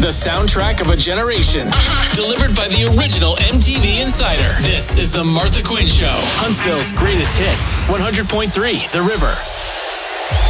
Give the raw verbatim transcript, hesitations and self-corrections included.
the soundtrack of a generation. Delivered by the original M T V Insider. This is The Martha Quinn Show. Huntsville's greatest hits. one hundred point three The River.